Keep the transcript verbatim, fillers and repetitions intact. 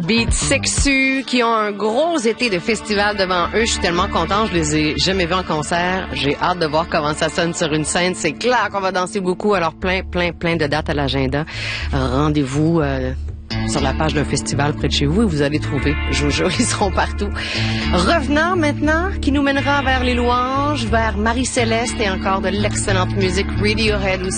Beat sexu, qui ont un gros été de festival devant eux. Je suis tellement contente, je les ai jamais vus en concert. J'ai hâte de voir comment ça sonne sur une scène. C'est clair qu'on va danser beaucoup, alors plein, plein, plein de dates à l'agenda. Rendez-vous euh, sur la page d'un festival près de chez vous et vous allez trouver. Je vous jure, ils seront partout. Revenant maintenant, qui nous mènera vers les louanges, vers Marie-Céleste et encore de l'excellente musique Radiohead aussi.